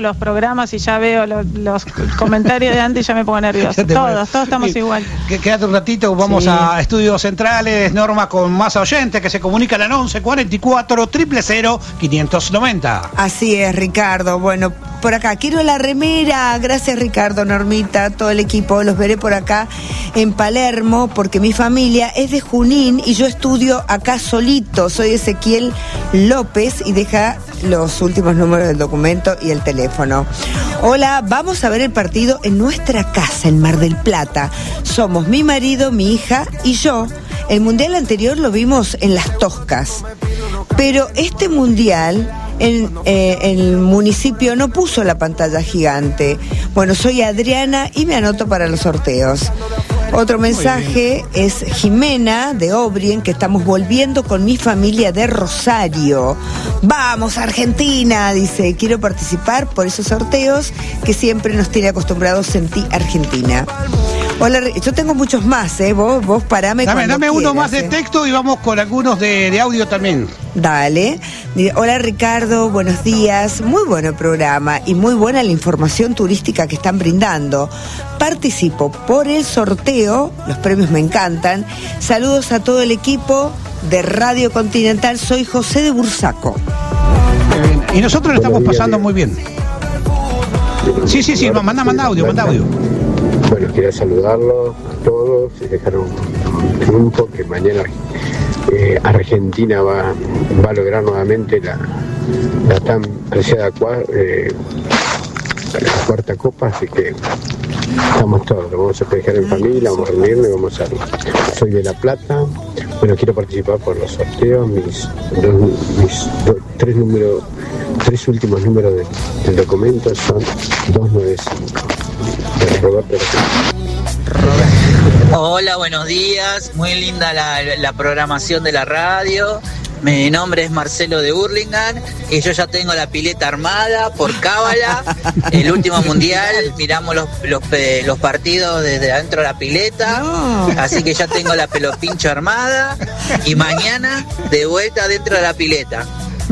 los programas y ya veo los comentarios de antes y ya me pongo nerviosa. Todos estamos igual. Quédate un ratito, vamos a Estudios Centrales, Norma, con más oyentes que se comunican al 11 44 000 590. Así es, Ricardo. Bueno, por acá, quiero la remera. Gracias, Ricardo, Normita, todo el equipo. Los veré por acá en Palermo, porque mi familia es de Junín y yo estudio acá solito. Soy Ezequiel López y deja los últimos números del documento y el teléfono. Hola, vamos a ver el partido en nuestra casa, en Mar del Plata. Somos mi marido, mi hija y yo. El mundial anterior lo vimos en Las Toscas, pero este mundial el municipio no puso la pantalla gigante. Bueno, soy Adriana y me anoto para los sorteos. Otro mensaje es Jimena de Obrien, que estamos volviendo con mi familia de Rosario. ¡Vamos, Argentina! Dice, quiero participar por esos sorteos que siempre nos tiene acostumbrados Sentí Argentina. Hola, yo tengo muchos más, vos parame. Dame uno más de texto y vamos con algunos de audio también. Dale. Hola, Ricardo, buenos días. Muy bueno el programa y muy buena la información turística que están brindando. Participo por el sorteo, los premios me encantan. Saludos a todo el equipo de Radio Continental. Soy José de Bursaco. Y nosotros lo estamos pasando muy bien. Sí, manda audio. Bueno, quería saludarlos a todos y dejar un triunfo que mañana Argentina va a lograr nuevamente la tan preciada cuarta copa, así que estamos todos, lo vamos a festejar en familia, vamos a reunirnos, soy de La Plata, bueno, quiero participar por los sorteos, mis tres últimos números del documento son 295. Roberto. Hola, buenos días, muy linda la programación de la radio. Mi nombre es Marcelo de Hurlingham y yo ya tengo la pileta armada por cábala. El último mundial miramos los partidos desde adentro de la pileta, así que ya tengo la pelopincho armada y mañana de vuelta dentro de la pileta.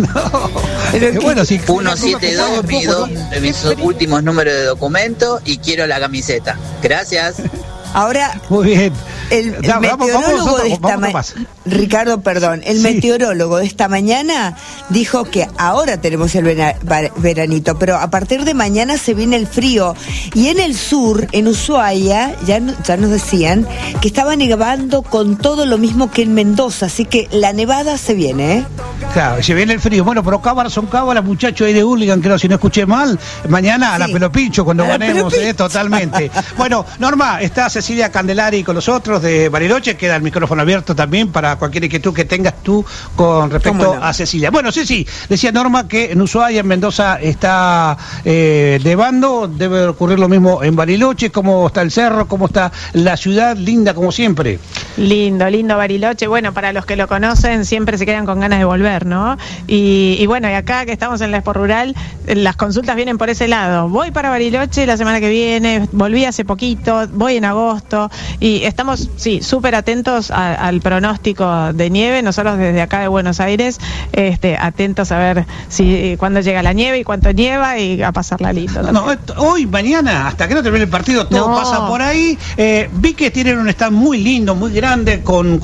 Bueno, sí, 172, mis últimos números de documento y quiero la camiseta. Gracias. Ahora, muy bien. El meteorólogo de esta mañana, Ricardo, perdón, el meteorólogo de esta mañana dijo que ahora tenemos el veranito, pero a partir de mañana se viene el frío. Y en el sur, en Ushuaia, ya nos decían que estaba nevando con todo lo mismo que en Mendoza, así que la nevada se viene, ¿eh? Claro, se viene el frío. Bueno, pero son cábalas, muchachos ahí de Hurlingham, creo, si no escuché mal. Mañana a la pelopincho cuando ganemos, totalmente. Bueno, Norma, está Cecilia Candelari con nosotros de Bariloche, queda el micrófono abierto también para cualquier inquietud que tengas tú con respecto a Cecilia. Bueno, sí, decía Norma que en Ushuaia, en Mendoza, está nevando, debe ocurrir lo mismo en Bariloche. ¿Cómo está el cerro? ¿Cómo está la ciudad? Linda como siempre. Lindo Bariloche. Bueno, para los que lo conocen, siempre se quedan con ganas de volver, ¿no? Y bueno, y acá que estamos en la Expo Rural, las consultas vienen por ese lado. Voy para Bariloche la semana que viene, volví hace poquito, voy en agosto, y estamos, súper atentos al pronóstico de nieve. Nosotros desde acá de Buenos Aires, atentos a ver cuándo llega la nieve y cuánto nieva y a pasarla lindo. Hoy, mañana, hasta que no termine el partido, todo pasa por ahí. Vi que tienen un stand muy lindo, muy grande, con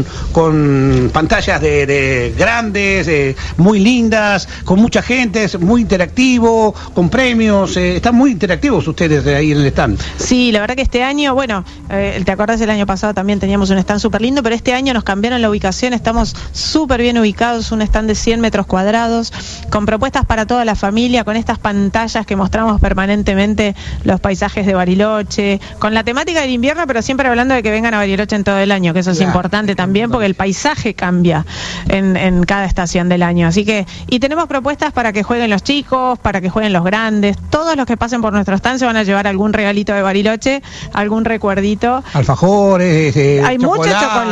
pantallas de grandes, muy lindas, con mucha gente, es muy interactivo, con premios. Están muy interactivos ustedes ahí en el stand. Sí, la verdad que este año, bueno, ¿te acordás el año pasado también teníamos un stand súper lindo, pero este año nos cambiaron la ubicación, estamos súper bien ubicados, un stand de 100 metros cuadrados, con propuestas para toda la familia, con estas pantallas que mostramos permanentemente los paisajes de Bariloche, con la temática del invierno, pero siempre hablando de que vengan a Bariloche en todo el año, que eso es importante también, porque el paisaje cambia en cada estación del año. Así que, y tenemos propuestas para que jueguen los chicos, para que jueguen los grandes. Todos los que pasen por nuestro stand se van a llevar algún regalito de Bariloche, algún recuerdito. Alfajores, hay mucho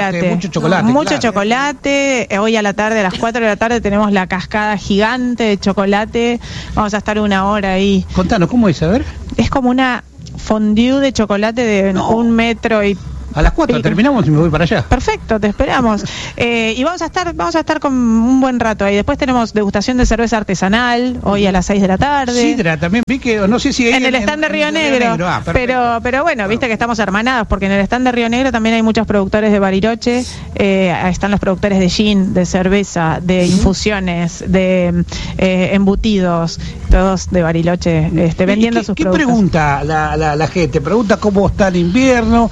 chocolate. Hoy a la tarde, a las 4 de la tarde, tenemos la cascada gigante de chocolate. Vamos a estar 1 hora ahí. Contanos, ¿cómo es? A ver. Es como una fondue de chocolate de 1 metro y A las 4 terminamos y me voy para allá. Perfecto, te esperamos. Y vamos a estar con un buen rato ahí. Después tenemos degustación de cerveza artesanal, hoy a las 6 de la tarde. Sidra también vi que, no sé si... En el stand de Río Negro. Pero bueno, viste que estamos hermanados, porque en el stand de Río Negro también hay muchos productores de Bariloche. Están los productores de gin, de cerveza, de infusiones, de embutidos, todos de Bariloche, vendiendo sus productos. ¿Qué pregunta la gente? Pregunta cómo está el invierno,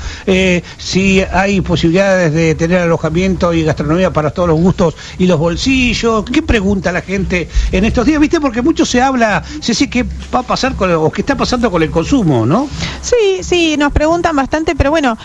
si hay posibilidades de tener alojamiento y gastronomía para todos los gustos y los bolsillos. ¿Qué pregunta la gente en estos días? ¿Viste? Porque mucho se habla, sé qué va a pasar o qué está pasando con el consumo, ¿no? Sí, nos preguntan bastante, pero bueno,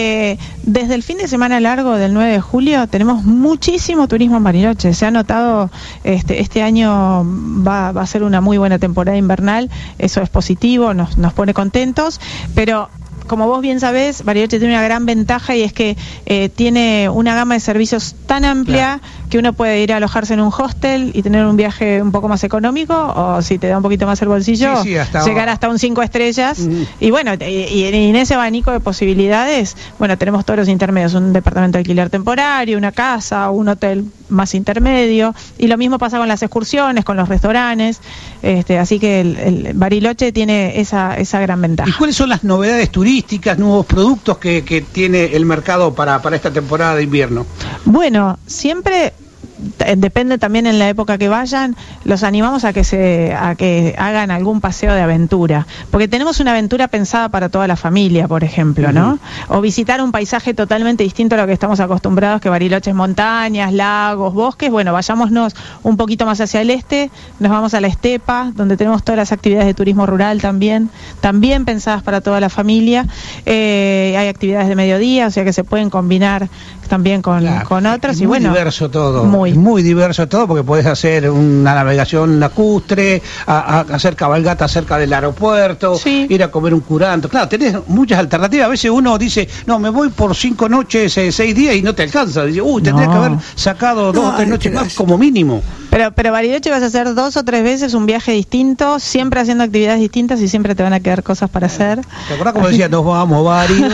desde el fin de semana largo del 9 de julio tenemos muchísimo turismo en Bariloche. Se ha notado, este año va a ser una muy buena temporada invernal, eso es positivo, nos pone contentos, pero como vos bien sabés, Bariloche tiene una gran ventaja y es que tiene una gama de servicios tan amplia que uno puede ir a alojarse en un hostel y tener un viaje un poco más económico, o si te da un poquito más el bolsillo, llegar hasta un 5 estrellas. Y bueno, y en ese abanico de posibilidades, bueno, tenemos todos los intermedios, un departamento de alquiler temporario, una casa, un hotel más intermedio, y lo mismo pasa con las excursiones, con los restaurantes, así que el Bariloche tiene esa gran ventaja. ¿Y cuáles son las novedades turísticas, nuevos productos que tiene el mercado para esta temporada de invierno? Bueno, siempre depende también en la época que vayan, los animamos a que hagan algún paseo de aventura, porque tenemos una aventura pensada para toda la familia, por ejemplo, ¿no? O visitar un paisaje totalmente distinto a lo que estamos acostumbrados, que Bariloche es montañas, lagos, bosques. Bueno, vayámonos un poquito más hacia el este, nos vamos a la estepa, donde tenemos todas las actividades de turismo rural también pensadas para toda la familia. Hay actividades de mediodía, o sea que se pueden combinar también con otros. Y bueno, diverso todo. Muy diverso todo, porque podés hacer una navegación lacustre, hacer cabalgata cerca del aeropuerto, ir a comer un curanto. Claro, tenés muchas alternativas. A veces uno dice, no, me voy por 5 noches, 6 días y no te alcanza. Dice, tendría que haber sacado 2 o 3 noches más como mínimo. Pero Bariloche vas a hacer 2 o 3 veces un viaje distinto, siempre haciendo actividades distintas y siempre te van a quedar cosas para hacer. ¿Te acordás como decía, nos vamos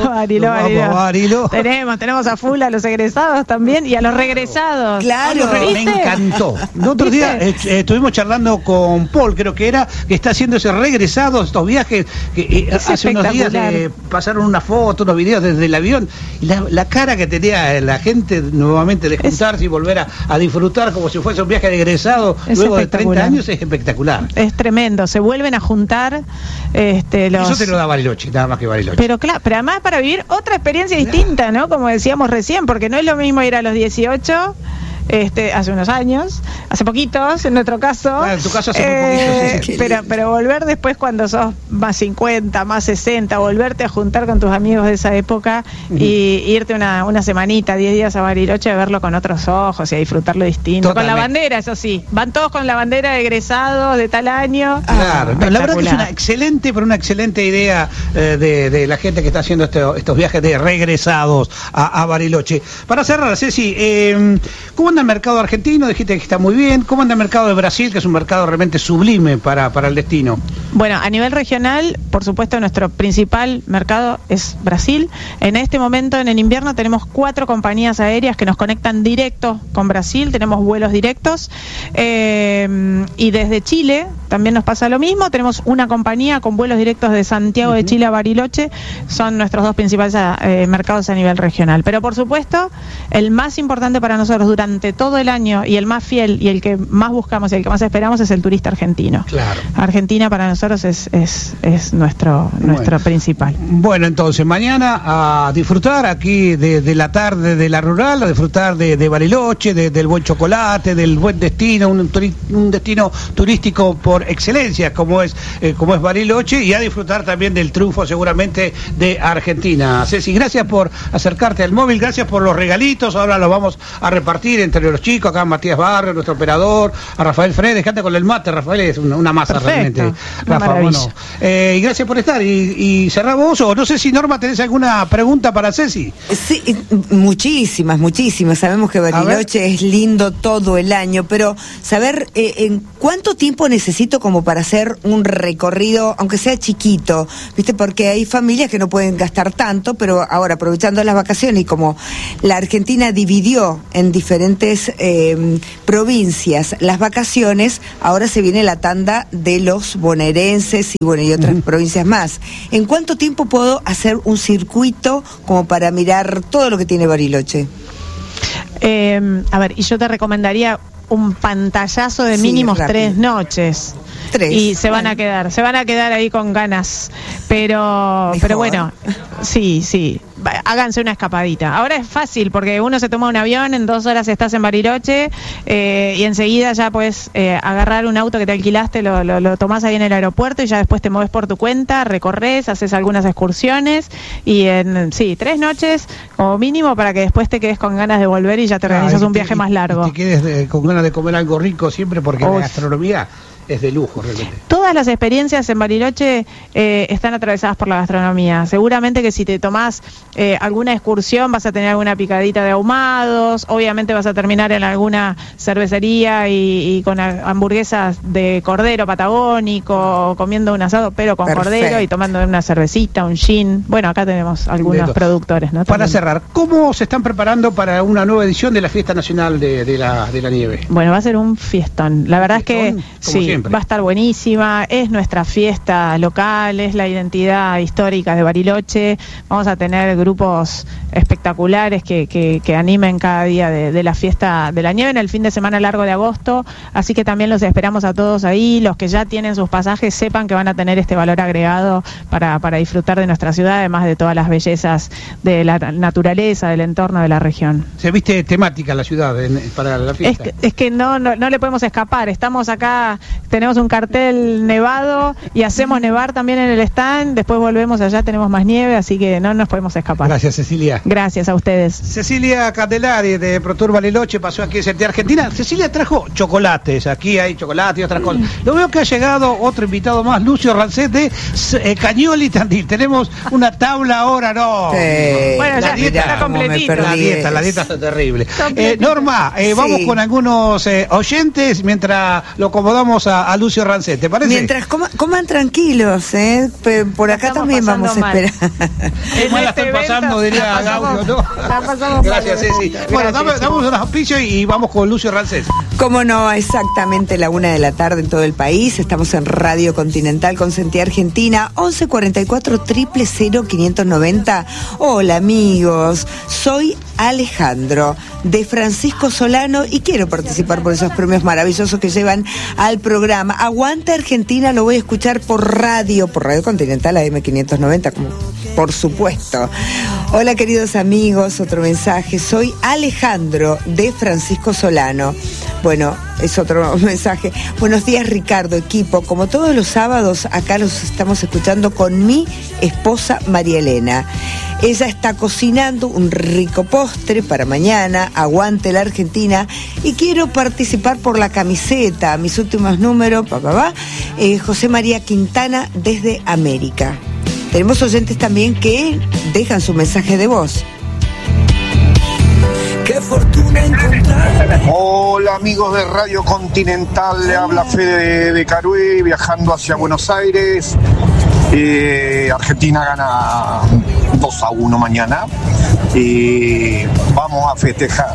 Barilo? Tenemos a full a los egresados también y a los regresados. Claro, me encantó. El otro día estuvimos charlando con Paul, creo que está haciendo ese regresado, estos viajes que hace unos días pasaron una foto, unos videos desde el avión, y la cara que tenía la gente nuevamente de juntarse y volver a disfrutar como si fuese un viaje de egresado luego de 30 años es espectacular. Es tremendo, se vuelven a juntar Eso te lo da Bariloche, nada más que Bariloche. Pero claro, pero además para vivir otra experiencia distinta, ¿no? Como decíamos recién, porque no es lo mismo ir a los 18 hace unos años, hace poquitos, en nuestro caso. En tu caso hace muy poquito, sí. Pero volver después cuando sos más 50, más 60, volverte a juntar con tus amigos de esa época y irte una semanita, 10 días a Bariloche, a verlo con otros ojos y a disfrutarlo distinto. Totalmente. Con la bandera, eso sí. Van todos con la bandera de egresados de tal año. Claro, la verdad que es una excelente idea de la gente que está haciendo estos viajes de regresados a Bariloche. Para cerrar, Ceci, ¿cómo anda el mercado argentino? Dijiste que está muy bien. ¿Cómo anda el mercado de Brasil, que es un mercado realmente sublime para el destino? Bueno, a nivel regional, por supuesto, nuestro principal mercado es Brasil. En este momento, en el invierno, tenemos 4 compañías aéreas que nos conectan directo con Brasil. Tenemos vuelos directos. Y desde Chile también nos pasa lo mismo. Tenemos una compañía con vuelos directos de Santiago de Chile a Bariloche. Son nuestros 2 principales mercados a nivel regional. Pero, por supuesto, el más importante para nosotros durante todo el año y el más fiel y el que más buscamos y el que más esperamos es el turista argentino. Claro. Argentina para nosotros es nuestro principal. Bueno, entonces mañana a disfrutar aquí de la tarde de la rural, a disfrutar de Bariloche, del buen chocolate, del buen destino, un destino turístico por excelencia como es Bariloche, y a disfrutar también del triunfo seguramente de Argentina. Ceci, gracias por acercarte al móvil, gracias por los regalitos, ahora los vamos a repartir entre los chicos, acá Matías Barrio, nuestro operador, a Rafael Fredes, que anda con el mate. Rafael es una masa. Perfecto. Realmente. Rafa, bueno. Y gracias por estar. Y cerramos, o no sé si Norma tenés alguna pregunta para Ceci. Sí, muchísimas. Sabemos que Bariloche es lindo todo el año, pero saber en cuánto tiempo necesito como para hacer un recorrido, aunque sea chiquito, ¿viste? Porque hay familias que no pueden gastar tanto, pero ahora aprovechando las vacaciones y como la Argentina dividió en diferentes provincias las vacaciones, ahora se viene la tanda de los bonaerenses y otras provincias más. ¿En cuánto tiempo puedo hacer un circuito como para mirar todo lo que tiene Bariloche? Y yo te recomendaría un pantallazo de mínimos 3 noches. 3. Y se van a quedar ahí con ganas. Pero bueno, sí. Háganse una escapadita. Ahora es fácil porque uno se toma un avión, en 2 horas estás en Bariloche y enseguida ya puedes agarrar un auto que te alquilaste, lo tomás ahí en el aeropuerto y ya después te mueves por tu cuenta, recorres, haces algunas excursiones y en 3 noches como mínimo para que después te quedes con ganas de volver y ya te organizas un viaje más largo. Y te quedes con ganas de comer algo rico siempre porque la gastronomía es de lujo realmente. Todas las experiencias en Bariloche están atravesadas por la gastronomía. Seguramente que si te tomás alguna excursión vas a tener alguna picadita de ahumados, obviamente vas a terminar en alguna cervecería y con hamburguesas de cordero patagónico, comiendo un asado pero con cordero y tomando una cervecita, un gin. Bueno, acá tenemos algunos productores, ¿no? Para cerrar, ¿cómo se están preparando para una nueva edición de la Fiesta Nacional de la Nieve? Bueno, va a ser un fiestón. La verdad es que sí. Va a estar buenísima, es nuestra fiesta local, es la identidad histórica de Bariloche. Vamos a tener grupos espectaculares que animen cada día de la fiesta de la nieve en el fin de semana largo de agosto, así que también los esperamos a todos ahí. Los que ya tienen sus pasajes sepan que van a tener este valor agregado para disfrutar de nuestra ciudad, además de todas las bellezas de la naturaleza, del entorno de la región. ¿Se viste temática la ciudad para la fiesta? Es que no le podemos escapar, estamos acá, tenemos un cartel nevado y hacemos nevar también en el stand, después volvemos allá, tenemos más nieve, así que no nos podemos escapar. Gracias, Cecilia. Gracias a ustedes. Cecilia Candelari de ProTour Bariloche pasó aquí en Sentir Argentina. Cecilia trajo chocolates, aquí hay chocolate y otras cosas. Lo veo que ha llegado otro invitado más, Lucio Rancet de Cañoli Tandil. Tenemos una tabla ahora, ¿no? Sí. Bueno, ya está completito. La dieta está terrible. Norma, vamos con algunos oyentes mientras lo acomodamos a Lucio Rancet, ¿te parece? Mientras coman tranquilos, por acá también vamos a esperar. ¿Cómo la están pasando? Diría Gaudio, ¿no? Gracias, Ceci. Bueno, damos unos auspicios y vamos con Lucio Rancet. Cómo no, exactamente la 1:00 p.m. en todo el país. Estamos en Radio Continental con Sentir Argentina, 11 44 000 590. Hola amigos, soy Alejandro de Francisco Solano y quiero participar por esos premios maravillosos que llevan al programa. Aguante Argentina, lo voy a escuchar por Radio Continental AM590, como por supuesto. Hola queridos amigos, otro mensaje. Soy Alejandro de Francisco Solano. Bueno, es otro mensaje. Buenos días Ricardo, equipo. Como todos los sábados, acá los estamos escuchando con mi esposa María Elena. Ella está cocinando un rico postre para mañana. Aguante la Argentina. Y quiero participar por la camiseta. Mis últimos números, José María Quintana desde América. Tenemos oyentes también que dejan su mensaje de voz. Qué fortuna encontrar. Hola amigos de Radio Continental, le habla Fede de Carué, viajando hacia Buenos Aires. Argentina gana 2-1 mañana y vamos a festejar.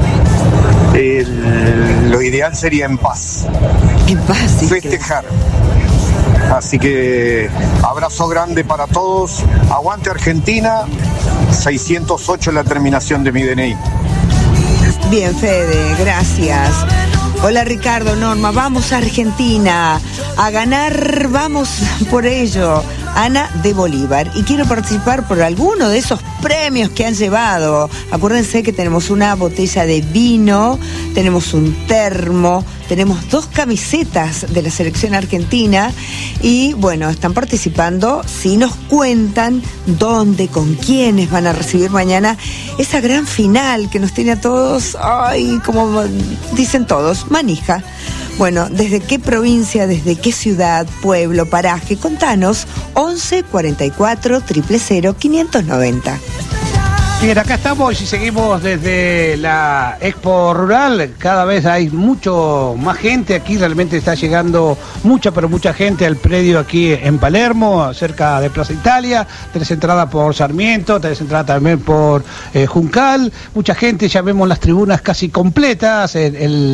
Lo ideal sería en paz. En paz, sí. Festejar. Así que abrazo grande para todos. Aguante Argentina. 608 la terminación de mi DNI. Bien, Fede, gracias. Hola Ricardo, Norma, vamos a Argentina a ganar, vamos por ello. Ana de Bolívar, y quiero participar por alguno de esos premios que han llevado. Acuérdense que tenemos una botella de vino, tenemos un termo, tenemos 2 camisetas de la selección argentina y bueno, están participando. Si nos cuentan dónde, con quiénes van a recibir mañana esa gran final que nos tiene a todos, ay, como dicen todos, manija. Bueno, ¿desde qué provincia, desde qué ciudad, pueblo, paraje? Contanos, 11 44 000 590. Bien, acá estamos y seguimos desde la Expo Rural. Cada vez hay mucho más gente. Aquí realmente está llegando mucha gente al predio aquí en Palermo, cerca de Plaza Italia. Tenés entrada por Sarmiento, tenés entrada también por Juncal. Mucha gente, ya vemos las tribunas casi completas en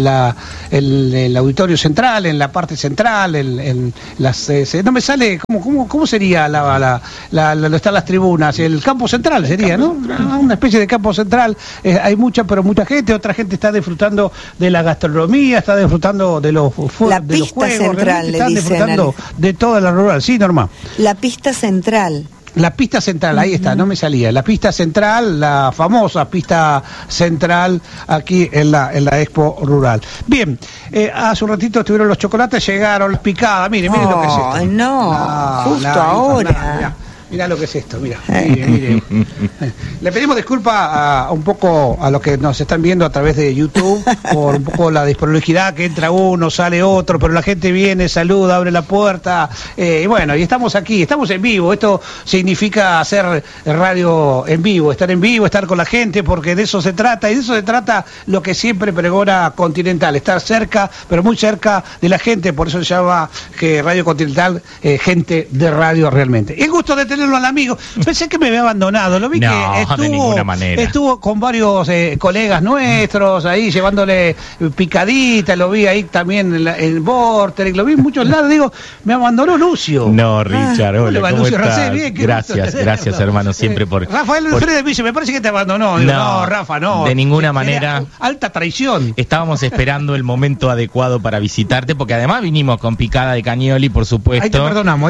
el auditorio central, en la parte central, en las... no me sale, ¿cómo sería donde están las tribunas? El campo central sería, ¿no? Una especie de campo central. Hay mucha gente, otra gente está disfrutando de la gastronomía, está disfrutando de los juegos, central, están disfrutando de toda la rural, sí, Norma. La pista central. La pista central, ahí está, no me salía. La pista central, la famosa pista central aquí en la Expo Rural. Bien, hace un ratito estuvieron los chocolates, llegaron las picadas. Mire lo que es esto. Justo ahora. Mirá lo que es esto, mire. Le pedimos disculpas un poco a los que nos están viendo a través de YouTube por un poco la desprolijidad, que entra uno, sale otro, pero la gente viene, saluda, abre la puerta, y bueno, y estamos aquí, estamos en vivo. Esto significa hacer radio en vivo, estar con la gente, porque de eso se trata, y de eso se trata lo que siempre pregona Continental, estar cerca, pero muy cerca de la gente. Por eso se llama que Radio Continental, gente de radio realmente. El gusto de tenerlo al amigo. Pensé que me había abandonado. Lo vi que de ninguna manera. Estuvo con varios colegas nuestros ahí llevándole picadita. Lo vi ahí también en Vortex. Lo vi en muchos lados. Digo, me abandonó Lucio. No, Richard, hola, ¿cómo Lucio estás? Racé, bien, Gracias, hermano, siempre por... Rafael Freire me dice, me parece que te abandonó. Digo, no, Rafa, no. De ninguna manera. Alta traición. Estábamos esperando el momento adecuado para visitarte, porque además vinimos con picada de cañoli, por supuesto. Ahí te perdonamos.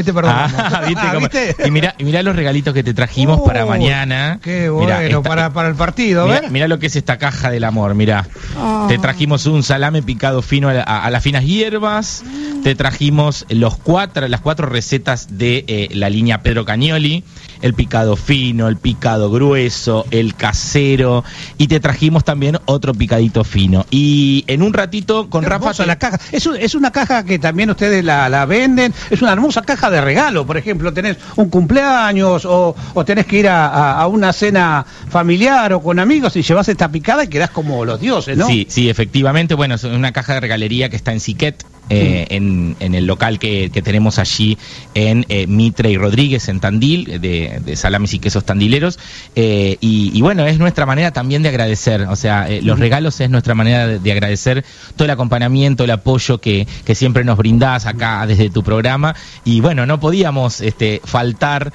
¿Viste? Y mirá los regalitos que te trajimos para mañana. Qué bueno, para el partido. Mirá lo que es esta caja del amor, mirá. Te trajimos un salame picado fino a las finas hierbas. Te trajimos las cuatro recetas de la línea Pedro Cagnoli. El picado fino, el picado grueso, el casero, y te trajimos también otro picadito fino. Y en un ratito con Rafa... La caja. Es una caja que también ustedes la venden, es una hermosa caja de regalo. Por ejemplo, tenés un cumpleaños o tenés que ir a una cena familiar o con amigos y llevas esta picada y quedás como los dioses, ¿no? Sí, efectivamente. Bueno, es una caja de regalería que está en Siquet. En el local que tenemos allí en Mitre y Rodríguez, en Tandil, de salames y quesos tandileros, y bueno, es nuestra manera también de agradecer, o sea, los regalos es nuestra manera de agradecer todo el acompañamiento, el apoyo que siempre nos brindás acá desde tu programa, y bueno, no podíamos faltar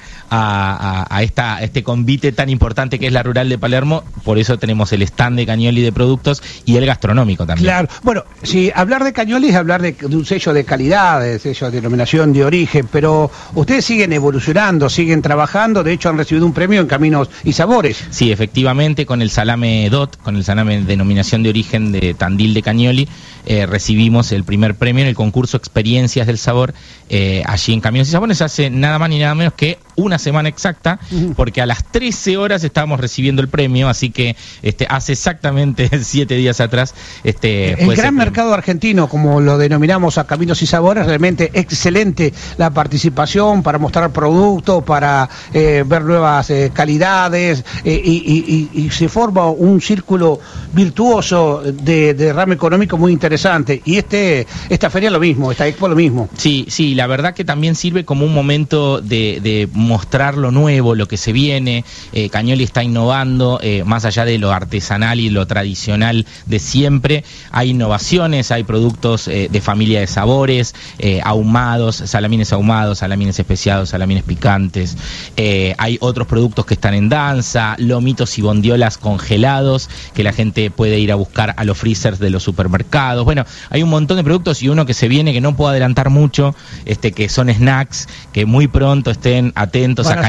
a este convite tan importante que es la Rural de Palermo. Por eso tenemos el stand de Cagnoli de productos y el gastronómico también. Claro, bueno, si hablar de Cagnoli es hablar de un sello de calidad, de sello de denominación de origen, pero ustedes siguen evolucionando, siguen trabajando, de hecho han recibido un premio en Caminos y Sabores. Sí, efectivamente, con el salame DOT, con el salame de denominación de origen de Tandil de Cagnoli, recibimos el primer premio en el concurso Experiencias del Sabor, allí en Caminos y Sabores, hace nada más ni nada menos que una semana exacta, porque a las 13 horas estábamos recibiendo el premio, así que hace exactamente 7 días atrás. El gran mercado argentino, como lo denominamos a Caminos y Sabores, realmente excelente la participación para mostrar productos, para ver nuevas calidades, y se forma un círculo virtuoso de derrame económico muy interesante. Y esta feria lo mismo, esta expo lo mismo. Sí, la verdad que también sirve como un momento de mostrar lo nuevo, lo que se viene. Cagnoli está innovando, más allá de lo artesanal y lo tradicional de siempre. Hay innovaciones, hay productos de familia de sabores, ahumados, salamines especiados, salamines picantes. Hay otros productos que están en danza, lomitos y bondiolas congelados que la gente puede ir a buscar a los freezers de los supermercados. Bueno, hay un montón de productos y uno que se viene que no puedo adelantar mucho, que son snacks, que muy pronto estén atentos a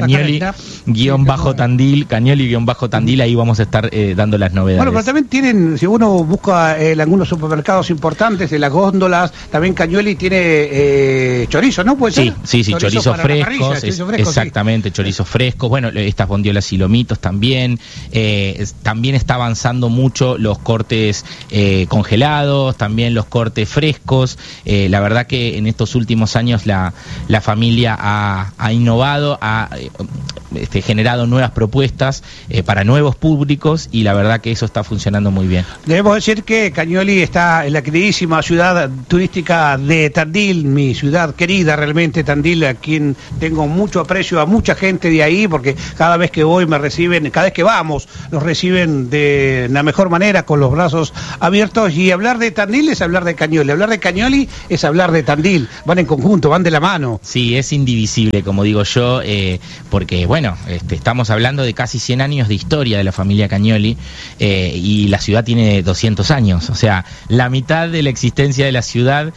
Cagnoli-Tandil, Cagnoli-Tandil, ahí vamos a estar dando las novedades. Bueno, pero también tienen, si uno busca en algunos supermercados importantes, de las góndolas, también Cagnoli tiene chorizo, ¿no? ¿Puede ser? Sí, chorizos frescos, exactamente, sí. Chorizos frescos, bueno, estas bondiolas y lomitos también. También está avanzando mucho los cortes congelados, también los cortes frescos. La verdad que en estos últimos años la familia ha innovado, ha generado nuevas propuestas para nuevos públicos, y la verdad que eso está funcionando muy bien. Debemos decir que Cañoli está en la queridísima ciudad turística de Tandil, mi ciudad querida realmente, Tandil, a quien tengo mucho aprecio, a mucha gente de ahí, porque cada vez que voy me reciben, cada vez que vamos, nos reciben de la mejor manera, con los brazos abiertos, y hablar de Tandil es hablar de Cañoli, hablar de Cañoli es hablar de Tandil, van en conjunto, van de la mano. Sí, es indivisible, como digo yo, porque bueno, estamos hablando de casi 100 años de historia de la familia Cañoli, y la ciudad tiene 200 años, o sea, la mitad de la existencia de la ciudad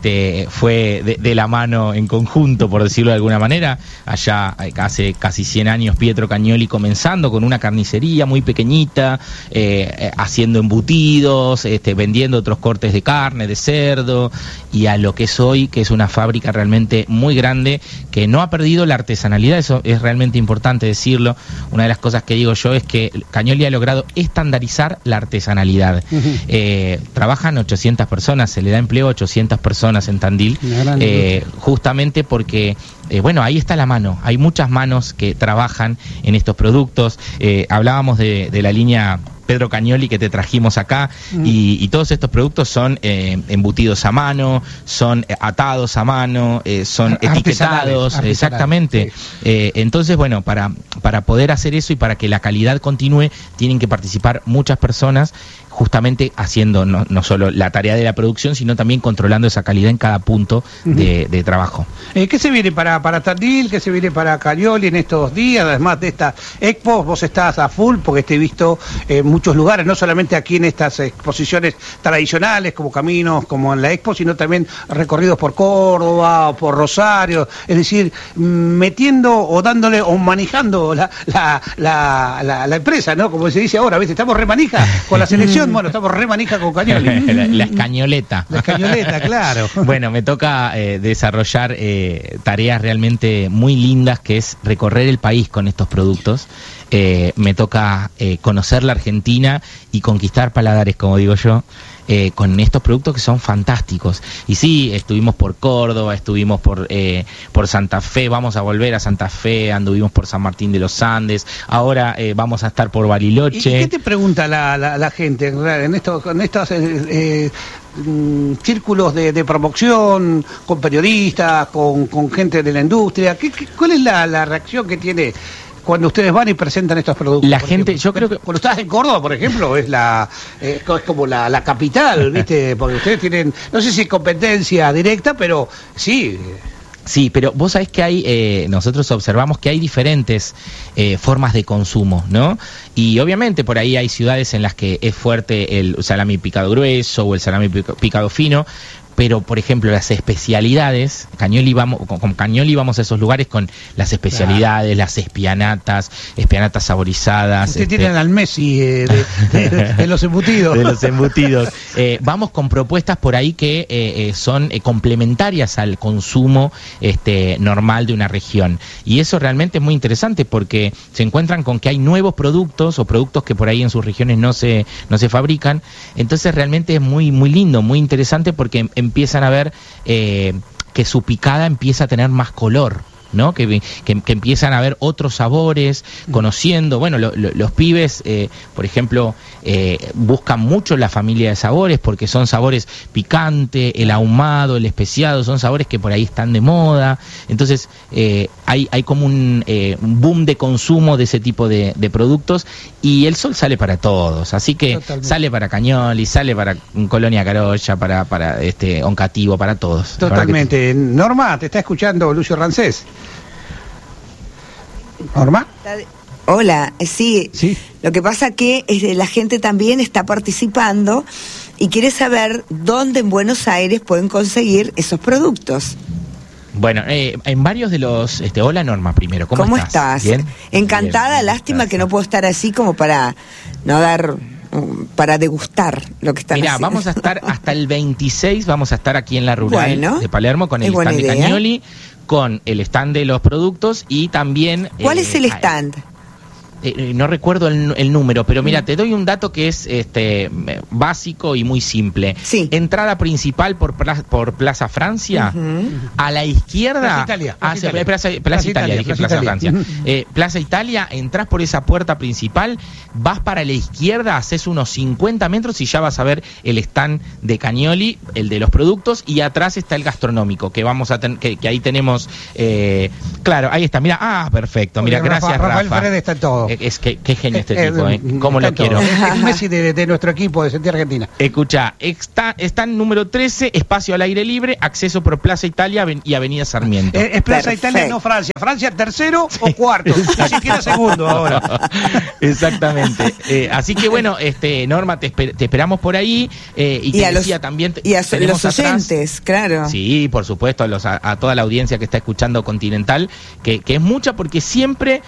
fue de la mano en conjunto, por decirlo de alguna manera. Allá hace casi 100 años Pietro Cañoli comenzando con una carnicería muy pequeñita, haciendo embutidos, vendiendo otros cortes de carne, de cerdo, y a lo que es hoy, que es una fábrica realmente muy grande, que no ha perdido la artesanalidad. Eso es realmente importante decirlo. Una de las cosas que digo yo es que Cañoli ha logrado estandarizar la artesanalidad. Trabajan 800 personas, se le da empleo a 800 personas en Tandil, justamente porque bueno, ahí está la mano, hay muchas manos que trabajan en estos productos. Hablábamos de la línea Pedro Cañoli que te trajimos acá, y todos estos productos son embutidos a mano, son atados a mano, son etiquetados, exactamente. Sí. Entonces, bueno, para poder hacer eso y para que la calidad continúe, tienen que participar muchas personas, justamente haciendo no solo la tarea de la producción, sino también controlando esa calidad en cada punto de trabajo. ¿Qué se viene para Tandil? ¿Qué se viene para Cañoli en estos días? Además de esta expo, vos estás a full, porque te he visto en muchos lugares, no solamente aquí en estas exposiciones tradicionales, como caminos, como en la expo, sino también recorridos por Córdoba, por Rosario, es decir, metiendo o dándole o manejando la empresa, ¿no? Como se dice ahora, ¿viste? Estamos remanija con la selección. Bueno, estamos re manija con Cañoli. La escañoleta. La escañoleta, claro. Bueno, me toca desarrollar tareas realmente muy lindas, que es recorrer el país con estos productos. Me toca conocer la Argentina y conquistar paladares, como digo yo, con estos productos que son fantásticos. Y sí, estuvimos por Córdoba, estuvimos por Santa Fe, vamos a volver a Santa Fe, anduvimos por San Martín de los Andes, ahora vamos a estar por Bariloche. ¿Y qué te pregunta la gente en estos círculos de promoción, con periodistas, con gente de la industria? ¿Cuál es la reacción que tiene cuando ustedes van y presentan estos productos? La gente, yo creo que cuando estás en Córdoba, por ejemplo, es como la capital, ¿viste? Porque ustedes tienen, no sé si competencia directa, pero sí. Sí, pero vos sabés que hay, nosotros observamos que hay diferentes formas de consumo, ¿no? Y obviamente por ahí hay ciudades en las que es fuerte el salami picado grueso o el salami picado fino, pero por ejemplo las especialidades, con Cañoli vamos a esos lugares con las especialidades, las espianatas saborizadas. Ustedes tienen al Messi de los embutidos. De los embutidos. Vamos con propuestas por ahí que son complementarias al consumo normal de una región. Y eso realmente es muy interesante, porque se encuentran con que hay nuevos productos o productos que por ahí en sus regiones no se fabrican. Entonces realmente es muy, muy lindo, muy interesante, porque empiezan a ver que su picada empieza a tener más color, ¿no? Que empiezan a ver otros sabores, conociendo, bueno, los pibes, por ejemplo, buscan mucho la familia de sabores, porque son sabores picante, el ahumado, el especiado, son sabores que por ahí están de moda. Entonces hay como un boom de consumo de ese tipo de productos, y el sol sale para todos, así que totalmente. Sale para Cañoli, sale para Colonia Carolla, para Oncativo, para todos. Totalmente. Norma, te está escuchando Lucio Rancés. ¿Norma? Hola, sí. Lo que pasa que la gente también está participando y quiere saber dónde en Buenos Aires pueden conseguir esos productos. Bueno, en varios de los... hola Norma, primero, ¿cómo estás? ¿Bien? Encantada, bien, lástima gracias. Que no puedo estar así como para no dar... para degustar lo que están haciendo. Mirá, vamos a estar hasta el 26, vamos a estar aquí en la Rural de Palermo con el stand de Cañoli, con el stand de los productos, y también... ¿Cuál es el stand? no recuerdo el número, pero mira, te doy un dato que es básico y muy simple. Sí. Entrada principal por Plaza Francia, a la izquierda... Plaza Francia. Plaza Italia, entras por esa puerta principal, vas para la izquierda, haces unos 50 metros y ya vas a ver el stand de Cagnoli, el de los productos, y atrás está el gastronómico, que vamos a que ahí tenemos, claro, ahí está, mira, perfecto, mira, gracias Rafael Rafa. Ferrer está en todo. Qué genio este tipo, cómo lo quiero. El Messi de nuestro equipo de Sentir Argentina. Escucha, está en número 13, espacio al aire libre, acceso por Plaza Italia y Avenida Sarmiento. Es Plaza Italia, no Francia. Francia tercero o cuarto, ni siquiera segundo ahora. Exactamente. Así que bueno, Norma, te esperamos por ahí, y te decía también... Y a los oyentes, claro. Sí, por supuesto, a toda la audiencia que está escuchando Continental, que es mucha, porque siempre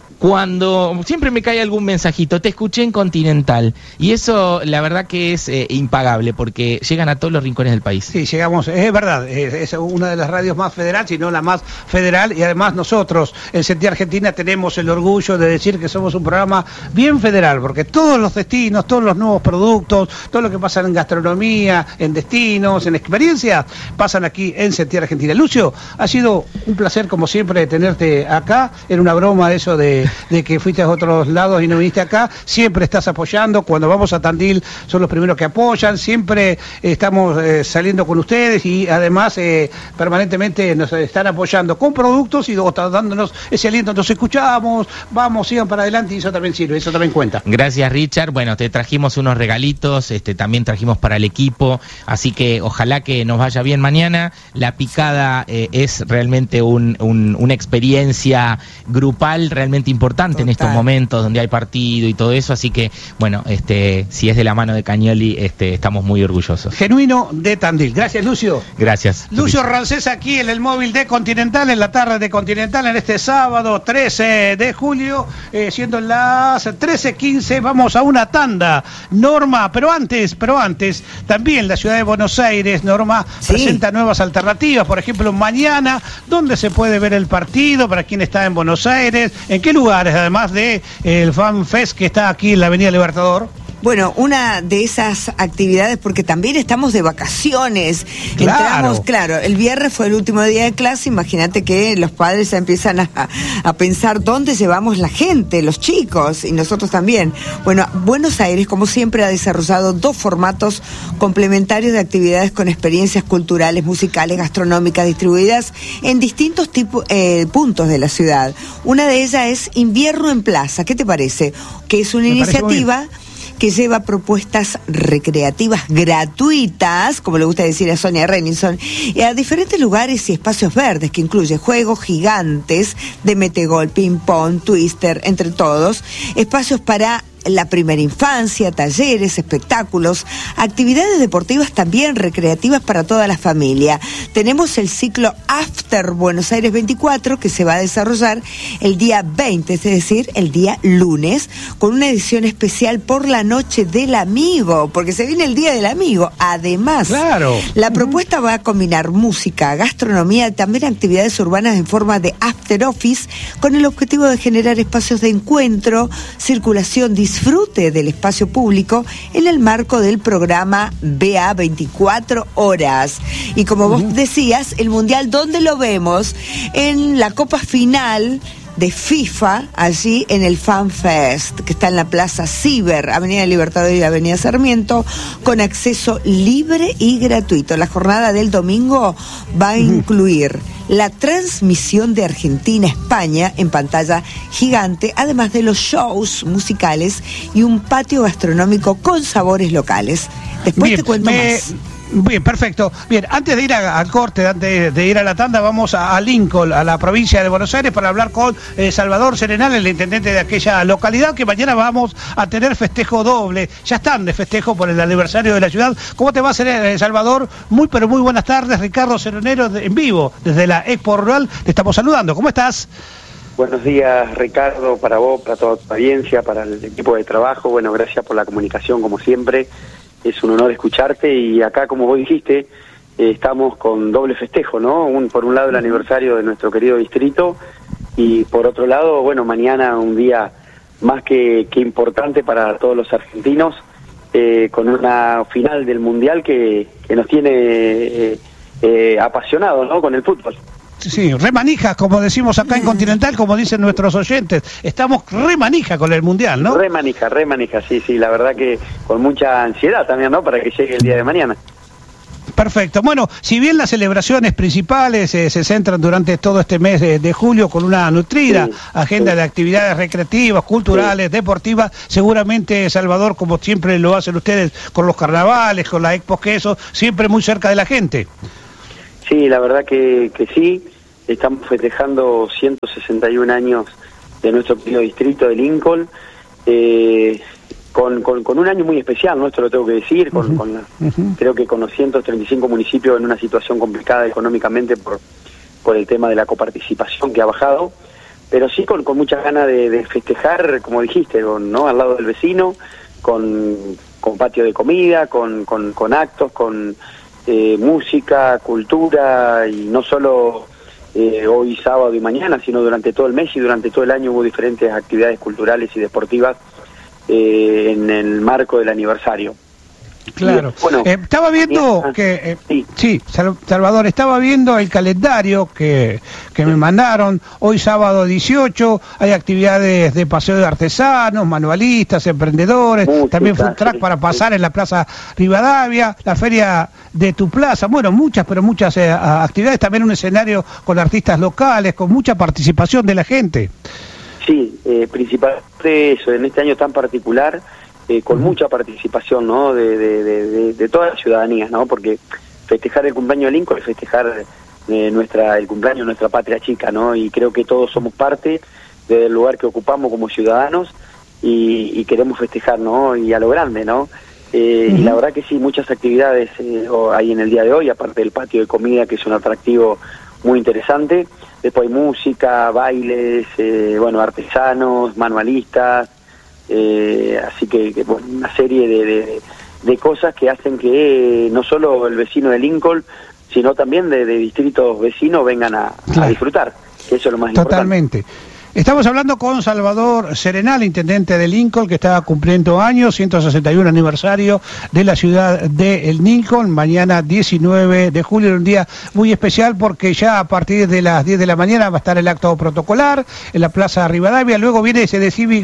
me cae algún mensajito, te escuché en Continental, y eso la verdad que es impagable, porque llegan a todos los rincones del país. Sí, llegamos, es verdad, es una de las radios más federal, si no la más federal, y además nosotros en Sentir Argentina tenemos el orgullo de decir que somos un programa bien federal, porque todos los destinos, todos los nuevos productos, todo lo que pasa en gastronomía, en destinos, en experiencias, pasan aquí en Sentir Argentina. Lucio, ha sido un placer como siempre tenerte acá, era una broma eso de que fuiste a otros lados y no viniste acá, siempre estás apoyando, cuando vamos a Tandil son los primeros que apoyan, siempre estamos saliendo con ustedes y además permanentemente nos están apoyando con productos y dándonos ese aliento, nos escuchamos, vamos, sigan para adelante, y eso también sirve, eso también cuenta. Gracias, Richard. Bueno, te trajimos unos regalitos, también trajimos para el equipo, así que ojalá que nos vaya bien mañana. La picada es realmente una experiencia grupal realmente importante en estos momentos donde hay partido y todo eso, así que bueno, si es de la mano de Cagnoli, estamos muy orgullosos. Genuino de Tandil. Gracias, Lucio. Gracias. Lucio Rancés aquí en el móvil de Continental, en la tarde de Continental, en este sábado 13 de julio, siendo las 13:15, vamos a una tanda, Norma, pero antes, también la ciudad de Buenos Aires, Norma, presenta nuevas alternativas, por ejemplo, mañana, ¿dónde se puede ver el partido para quien está en Buenos Aires? ¿En qué lugares, además de el Fan Fest que está aquí en la Avenida Libertador? Bueno, una de esas actividades, porque también estamos de vacaciones. Claro. Claro, el viernes fue el último día de clase, imagínate que los padres empiezan a pensar dónde llevamos la gente, los chicos, y nosotros también. Bueno, Buenos Aires, como siempre, ha desarrollado 2 formatos complementarios de actividades con experiencias culturales, musicales, gastronómicas, distribuidas en distintos puntos de la ciudad. Una de ellas es Invierno en Plaza, ¿qué te parece? Que es una iniciativa que lleva propuestas recreativas gratuitas, como le gusta decir a Sonia Renison, a diferentes lugares y espacios verdes, que incluye juegos gigantes de metegol, ping-pong, twister, entre todos, espacios para la primera infancia, talleres, espectáculos, actividades deportivas también recreativas para toda la familia. Tenemos el ciclo After Buenos Aires 24 que se va a desarrollar el día 20, es decir, el día lunes, con una edición especial por la Noche del Amigo, porque se viene el Día del Amigo. Además, claro, la propuesta va a combinar música, gastronomía y también actividades urbanas en forma de after office, con el objetivo de generar espacios de encuentro, circulación, disfrute del espacio público en el marco del programa BA 24 horas. Y como vos decías, el Mundial, ¿dónde lo vemos? En la Copa Final de FIFA, allí en el Fan Fest, que está en la Plaza Ciber, Avenida Libertador y Avenida Sarmiento, con acceso libre y gratuito. La jornada del domingo va a incluir la transmisión de Argentina-España en pantalla gigante, además de los shows musicales y un patio gastronómico con sabores locales. Después te cuento más. Bien, perfecto. Bien, antes de ir al corte, antes de ir a la tanda, vamos a Lincoln, a la provincia de Buenos Aires, para hablar con Salvador Serenal, el intendente de aquella localidad, que mañana vamos a tener festejo doble. Ya están de festejo por el aniversario de la ciudad. ¿Cómo te va a hacer, Salvador? Muy, pero muy buenas tardes. Ricardo Serenero en vivo, desde la Expo Rural. Te estamos saludando. ¿Cómo estás? Buenos días, Ricardo, para vos, para toda tu audiencia, para el equipo de trabajo. Bueno, gracias por la comunicación, como siempre. Es un honor escucharte, y acá, como vos dijiste, estamos con doble festejo, ¿no? Por un lado el aniversario de nuestro querido distrito, y por otro lado, bueno, mañana un día más que importante para todos los argentinos, con una final del Mundial que nos tiene apasionados, ¿no?, con el fútbol. Sí, remanija, como decimos acá en Continental, como dicen nuestros oyentes. Estamos remanija con el Mundial, ¿no? Remanija, sí, la verdad que con mucha ansiedad también, ¿no?, para que llegue el día de mañana. Perfecto. Bueno, si bien las celebraciones principales se centran durante todo este mes de julio con una nutrida agenda de actividades recreativas, culturales, deportivas, seguramente, Salvador, como siempre lo hacen ustedes con los carnavales, con la Expo Queso, siempre muy cerca de la gente. Sí, la verdad que sí. Estamos festejando 161 años de nuestro querido distrito de Lincoln, con un año muy especial, ¿no? Esto lo tengo que decir, creo que con los 135 municipios en una situación complicada económicamente por el tema de la coparticipación que ha bajado, pero sí con muchas ganas de festejar, como dijiste, ¿no?, al lado del vecino, con patio de comida, con actos, con música, cultura, y no solo hoy sábado y mañana, sino durante todo el mes y durante todo el año hubo diferentes actividades culturales y deportivas en el marco del aniversario. Claro. Y, bueno, estaba viendo que Salvador, estaba viendo el calendario que me mandaron. Hoy sábado 18 hay actividades de paseo de artesanos, manualistas, emprendedores, también food truck para pasar en la Plaza Rivadavia, la feria de tu plaza, bueno, muchas actividades, también un escenario con artistas locales, con mucha participación de la gente. Sí, principalmente eso, en este año tan particular, con mucha participación, ¿no?, de toda la ciudadanía, ¿no?, porque festejar el cumpleaños de Lincoln es festejar el cumpleaños de nuestra patria chica, ¿no?, y creo que todos somos parte del lugar que ocupamos como ciudadanos y queremos festejar, ¿no?, y a lo grande, ¿no?, y la verdad que sí, muchas actividades hay en el día de hoy, aparte del patio de comida, que es un atractivo muy interesante. Después hay música, bailes, bueno, artesanos, manualistas, así que bueno, una serie de cosas que hacen que no solo el vecino de Lincoln, sino también de distritos vecinos vengan a disfrutar, que eso es lo más Totalmente. importante. Estamos hablando con Salvador Serenal, intendente de Lincoln, que está cumpliendo años, 161 aniversario de la ciudad de Lincoln, mañana 19 de julio, un día muy especial porque ya a partir de las 10 de la mañana va a estar el acto protocolar en la Plaza Rivadavia, luego viene ese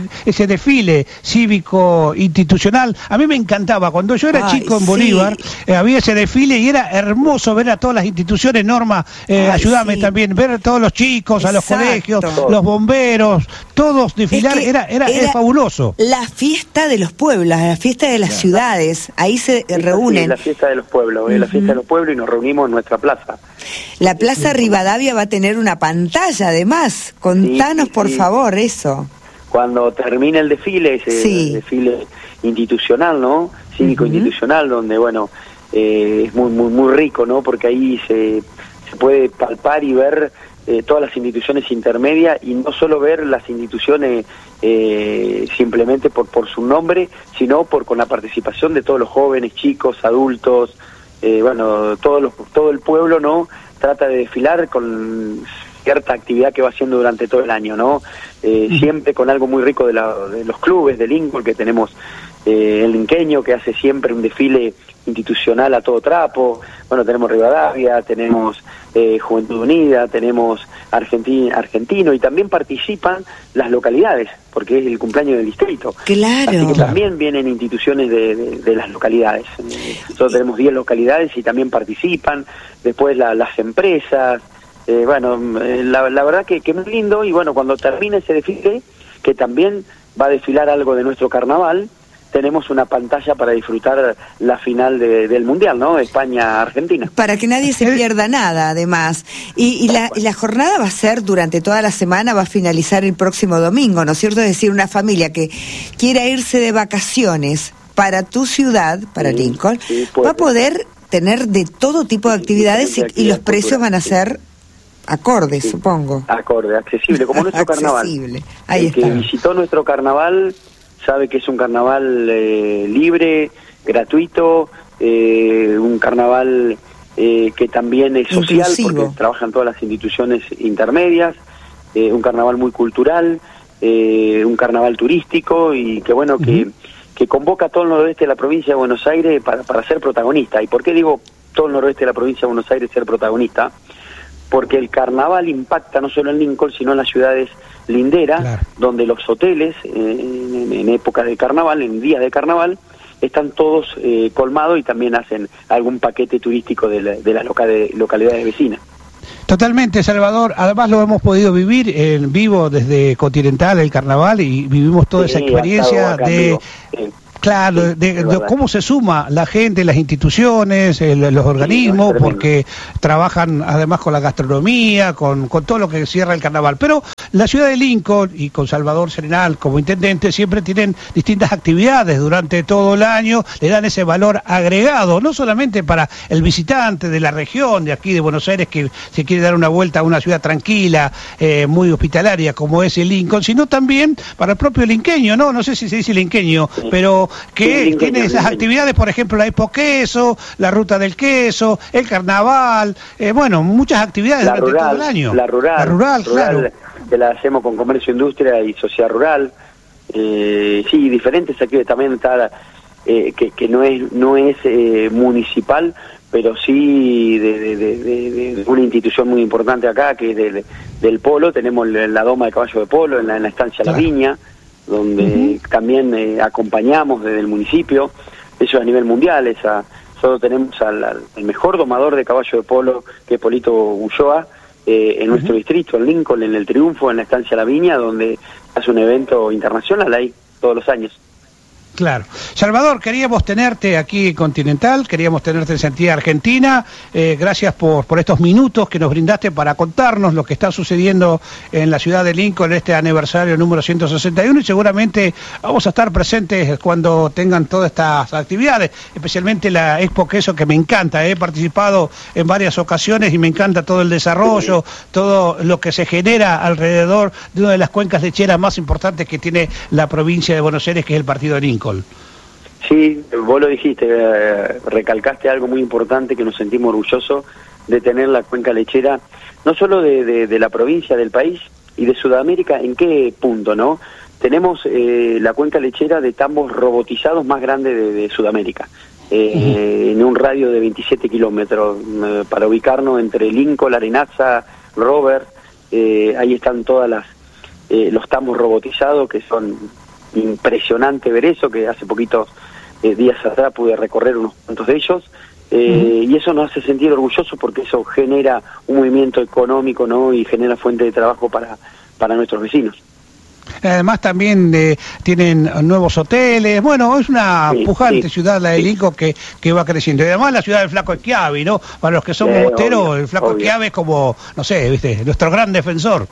desfile cívico institucional. A mí me encantaba, cuando yo era chico en Bolívar, había ese desfile y era hermoso ver a todas las instituciones, Norma, ayúdame también, ver a todos los chicos, a los colegios, los bomberos, todos desfilar, era fabuloso. La fiesta de los pueblos, la fiesta de las ciudades, ahí se reúnen. Sí, la fiesta de los pueblos, la fiesta de los pueblos, y nos reunimos en nuestra plaza. La Plaza Rivadavia va a tener una pantalla además, contanos por favor eso. Cuando termine el desfile, ese desfile institucional, ¿no?, cívico-institucional, donde bueno, es muy rico, ¿no?, porque ahí se puede palpar y ver todas las instituciones intermedias, y no solo ver las instituciones simplemente por su nombre, sino con la participación de todos los jóvenes, chicos, adultos, bueno, todo el pueblo, ¿no?, trata de desfilar con cierta actividad que va haciendo durante todo el año, ¿no? Siempre con algo muy rico de los clubes de Lincoln, que tenemos el linqueño, que hace siempre un desfile institucional a todo trapo. Bueno, tenemos Rivadavia, tenemos Juventud Unida, tenemos Argentino, y también participan las localidades, porque es el cumpleaños del distrito. Claro. Así que también vienen instituciones de las localidades. Nosotros tenemos 10 localidades y también participan. Después las empresas. Bueno, la verdad que muy lindo. Y bueno, cuando termine ese desfile, que también va a desfilar algo de nuestro carnaval, tenemos una pantalla para disfrutar la final del Mundial, ¿no? España-Argentina. Para que nadie se pierda nada, además. Y la jornada va a ser durante toda la semana, va a finalizar el próximo domingo, ¿no es cierto? Es decir, una familia que quiera irse de vacaciones para tu ciudad, para Lincoln, va a poder tener de todo tipo de actividades y los precios van a ser acordes, supongo. Acorde, accesible, como nuestro carnaval. Ahí está. El que visitó nuestro carnaval sabe que es un carnaval libre, gratuito, un carnaval que también es social, porque trabajan todas las instituciones intermedias, un carnaval muy cultural, un carnaval turístico y que bueno, que convoca a todo el noroeste de la provincia de Buenos Aires para ser protagonista. ¿Y por qué digo todo el noroeste de la provincia de Buenos Aires ser protagonista? Porque el carnaval impacta no solo en Lincoln, sino en las ciudades linderas, claro, donde los hoteles, en época de carnaval, en días de carnaval, están todos colmados y también hacen algún paquete turístico de las localidades vecinas. Totalmente, Salvador. Además lo hemos podido vivir en vivo desde Continental, el carnaval, y vivimos toda esa experiencia de... Claro, de cómo se suma la gente, las instituciones, los organismos, porque trabajan además con la gastronomía, con todo lo que cierra el carnaval. Pero la ciudad de Lincoln, y con Salvador Serenal como intendente, siempre tienen distintas actividades durante todo el año, le dan ese valor agregado, no solamente para el visitante de la región, de aquí de Buenos Aires, que se quiere dar una vuelta a una ciudad tranquila, muy hospitalaria como es el Lincoln, sino también para el propio linqueño, ¿no? No sé si se dice linqueño, pero que tiene esas actividades, por ejemplo, la Expo Queso, la Ruta del Queso, el Carnaval, bueno, muchas actividades durante todo el año. La rural, claro. Que la hacemos con Comercio, Industria y Sociedad Rural. Sí, diferentes actividades. También está, que no es municipal, pero sí de una institución muy importante acá, que es del polo. Tenemos la Doma de Caballo de Polo en la estancia La Viña, donde también acompañamos desde el municipio. Eso a nivel mundial. Solo tenemos el mejor domador de caballo de polo, que es Polito Ulloa, en nuestro distrito, en Lincoln, en el Triunfo, en la estancia La Viña, donde hace un evento internacional ahí todos los años. Claro. Salvador, queríamos tenerte aquí en Continental, queríamos tenerte en Sentida Argentina. Gracias por estos minutos que nos brindaste para contarnos lo que está sucediendo en la ciudad de Lincoln en este aniversario número 161, y seguramente vamos a estar presentes cuando tengan todas estas actividades, especialmente la Expo Queso, que me encanta. He participado en varias ocasiones y me encanta todo el desarrollo, todo lo que se genera alrededor de una de las cuencas lecheras más importantes que tiene la provincia de Buenos Aires, que es el partido de Lincoln. Sí, vos lo dijiste, recalcaste algo muy importante, que nos sentimos orgullosos de tener la cuenca lechera, no solo de la provincia, del país y de Sudamérica. ¿En qué punto, no? Tenemos la cuenca lechera de tambos robotizados más grande de Sudamérica, en un radio de 27 kilómetros, para ubicarnos entre Lincoln, Arenaza, Robert. Ahí están todas los tambos robotizados, que son impresionante ver eso, que hace poquitos días atrás pude recorrer unos cuantos de ellos, y eso nos hace sentir orgullosos, porque eso genera un movimiento económico, ¿no? Y genera fuente de trabajo para nuestros vecinos. Además también tienen nuevos hoteles. Bueno, es una pujante ciudad la de Lincoln que va creciendo. Y además la ciudad del Flaco Schiavi, ¿no? Para los que somos moteros, el Flaco Schiavi es como, no sé, ¿viste? Nuestro gran defensor.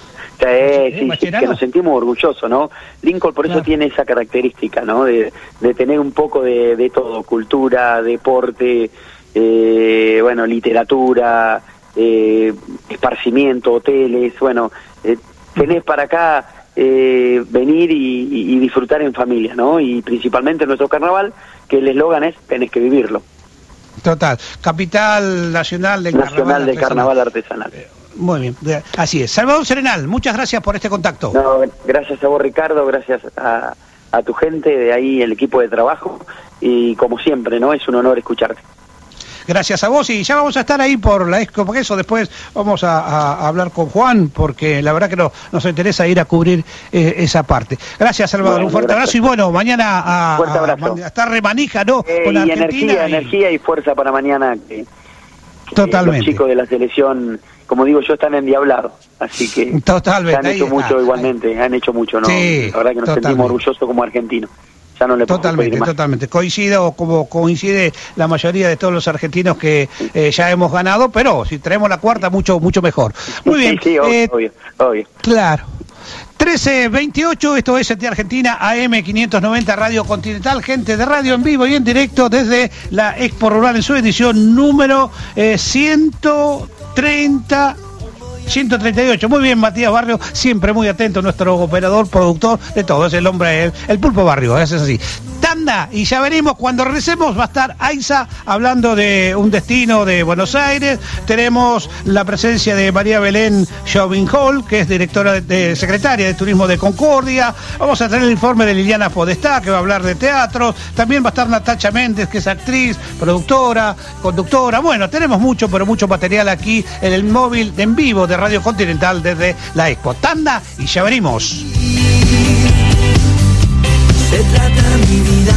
Sí, que nos sentimos orgullosos, ¿no? Lincoln por eso tiene esa característica, ¿no? De tener un poco de todo: cultura, deporte, bueno, literatura, esparcimiento, hoteles. Bueno, tenés para acá venir y disfrutar en familia, ¿no? Y principalmente nuestro carnaval, que el eslogan es: tenés que vivirlo. Total, capital nacional del carnaval artesanal. Muy bien, así es. Salvador Serenal, muchas gracias por este contacto. No, gracias a vos, Ricardo, gracias a tu gente de ahí, el equipo de trabajo, y como siempre, ¿no? Es un honor escucharte. Gracias a vos, y ya vamos a estar ahí por la Expo Queso. Después vamos a hablar con Juan, porque la verdad que nos interesa ir a cubrir esa parte. Gracias, Salvador, bueno, un fuerte abrazo, y bueno, mañana a estar remanija, ¿no? Con y Argentina, energía y fuerza para mañana, que totalmente. Los chicos de la selección, como digo yo, están endiablados, así que totalmente. Han hecho mucho igualmente, han hecho mucho, ¿no? Sí, la verdad que nos sentimos orgullosos como argentinos. Ya no le totalmente. Coincido, como coincide la mayoría de todos los argentinos que ya hemos ganado, pero si traemos la cuarta, mucho mejor. Muy bien. Sí, obvio. Claro. 13:28, esto es de Argentina, AM 590 Radio Continental, gente de radio en vivo y en directo desde la Expo Rural en su edición número 138. Muy bien, Matías Barrio, siempre muy atento, nuestro operador, productor de todo, es el hombre, el Pulpo Barrio, es así. tanda y ya venimos. Cuando regresemos va a estar Aiza hablando de un destino de Buenos Aires. Tenemos la presencia de María Belén Chauvin Hall, que es directora secretaria de Turismo de Concordia. Vamos a tener el informe de Liliana Podestá, que va a hablar de teatro. También va a estar Natacha Méndez, que es actriz, productora, conductora. Bueno, tenemos mucho, pero mucho material aquí en el móvil en vivo de Radio Continental desde la Expo. Tanda y ya venimos. Se trata mi vida.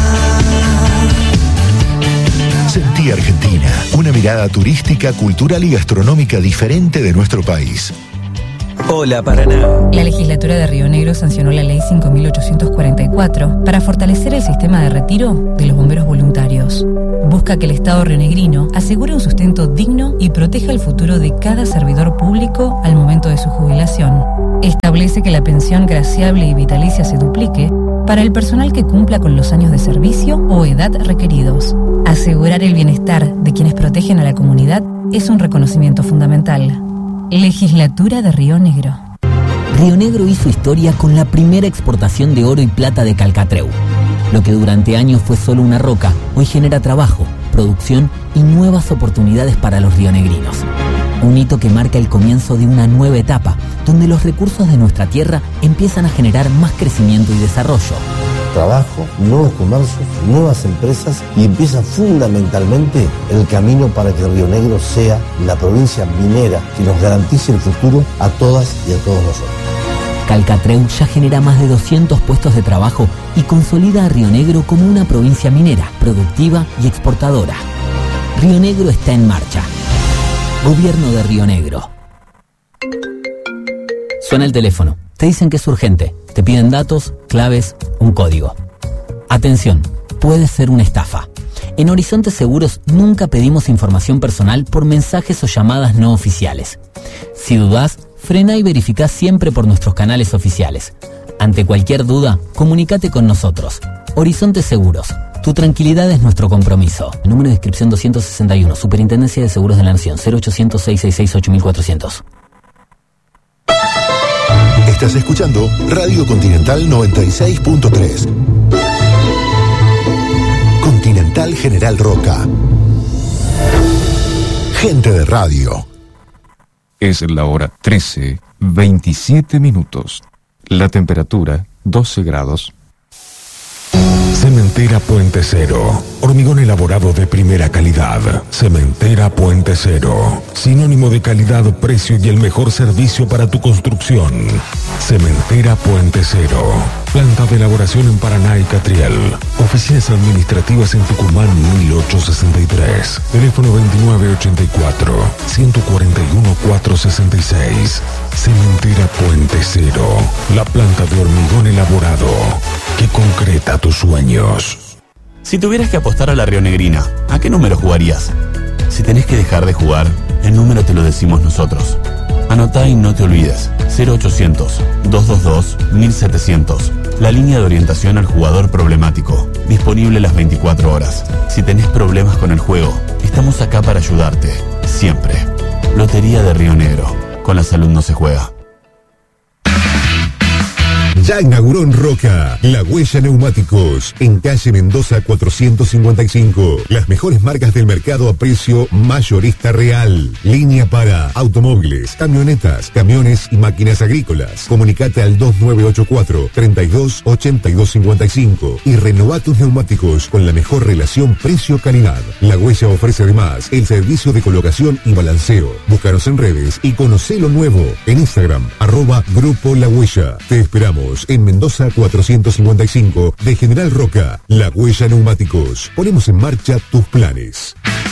Sentí Argentina, una mirada turística, cultural y gastronómica diferente de nuestro país. Hola, Paraná. La legislatura de Río Negro sancionó la ley 5.844 para fortalecer el sistema de retiro de los bomberos voluntarios. Busca que el Estado rionegrino asegure un sustento digno y proteja el futuro de cada servidor público al momento de su jubilación. Establece que la pensión graciable y vitalicia se duplique para el personal que cumpla con los años de servicio o edad requeridos. Asegurar el bienestar de quienes protegen a la comunidad es un reconocimiento fundamental. Legislatura de Río Negro. Río Negro hizo historia con la primera exportación de oro y plata de Calcatreu. Lo que durante años fue solo una roca, hoy genera trabajo, producción y nuevas oportunidades para los rionegrinos. Un hito que marca el comienzo de una nueva etapa, donde los recursos de nuestra tierra empiezan a generar más crecimiento y desarrollo. Trabajo, nuevos comercios, nuevas empresas y empieza fundamentalmente el camino para que Río Negro sea la provincia minera que nos garantice el futuro a todas y a todos nosotros. Calcatreu ya genera más de 200 puestos de trabajo y consolida a Río Negro como una provincia minera, productiva y exportadora. Río Negro está en marcha. Gobierno de Río Negro. Suena el teléfono. Te dicen que es urgente. Te piden datos, claves, un código. Atención, puede ser una estafa. En Horizonte Seguros nunca pedimos información personal por mensajes o llamadas no oficiales. Si dudás, frena y verificá siempre por nuestros canales oficiales. Ante cualquier duda, comunícate con nosotros. Horizonte Seguros. Tu tranquilidad es nuestro compromiso. Número de inscripción 261, Superintendencia de Seguros de la Nación, 0800 666 8400. Estás escuchando Radio Continental 96.3. Continental General Roca. Gente de radio. Es la hora 13:27. La temperatura 12 grados. Cementera Puente Cero. Hormigón elaborado de primera calidad. Cementera Puente Cero. Sinónimo de calidad, precio y el mejor servicio para tu construcción. Cementera Puente Cero. Planta de elaboración en Paraná y Catriel. Oficinas administrativas en Tucumán 1863. Teléfono 2984-141-466. Cementera Puente Cero. La planta de hormigón elaborado que concreta tus sueños. Si tuvieras que apostar a la rionegrina, ¿a qué número jugarías? Si tenés que dejar de jugar, el número te lo decimos nosotros. Anotá y no te olvides. 0800-222-1700. La línea de orientación al jugador problemático. Disponible las 24 horas. Si tenés problemas con el juego, estamos acá para ayudarte. Siempre. Lotería de Río Negro. Con la salud no se juega. Ya inauguró en Roca La Huella Neumáticos, en calle Mendoza 455. Las mejores marcas del mercado a precio mayorista real. Línea para automóviles, camionetas, camiones y máquinas agrícolas. Comunicate al 2984-328255 y renová tus neumáticos con la mejor relación precio-calidad. La Huella ofrece además el servicio de colocación y balanceo. Búscanos en redes y conocé lo nuevo en Instagram, @Grupo La Huella. Te esperamos en Mendoza 455 de General Roca. La Huella Neumáticos. Ponemos en marcha tus planes.